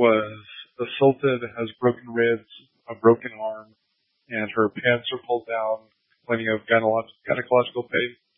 was assaulted, has broken ribs, a broken arm, and her pants are pulled down, complaining of gynecological pain.